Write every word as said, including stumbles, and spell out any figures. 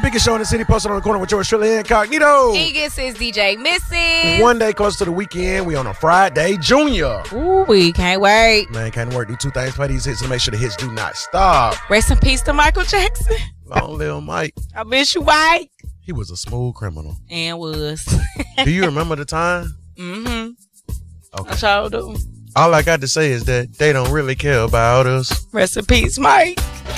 biggest show in the city, posted on the corner with yours truly, Incognito. Egus is D J Missy. One day close to the weekend, we on a Friday Junior. Ooh, we can't wait. Man, can't wait. Do two things, play these hits to make sure the hits do not stop. Rest in peace to Michael Jackson. Long little Mike. I miss you, Mike. He was a smooth criminal. And was. Do you remember the time? Mm-hmm. Okay. I sure do. All I got to say is that they don't really care about us. Rest in peace, Mike.